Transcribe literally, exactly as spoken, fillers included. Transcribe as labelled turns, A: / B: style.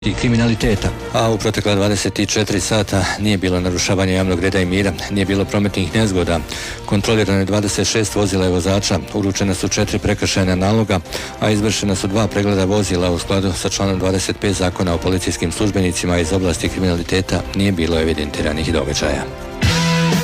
A: i kriminaliteta. A u protekla dvadeset četiri sata nije bilo narušavanja javnog reda i mira, nije bilo prometnih nezgoda, kontrolirano je dvadeset šest vozila i vozača, uručena su četiri prekršajna naloga, a izvršena su dva pregleda vozila u skladu sa članom dvadeset pet Zakona o policijskim službenicima. Iz oblasti kriminaliteta nije bilo evidentiranih događaja.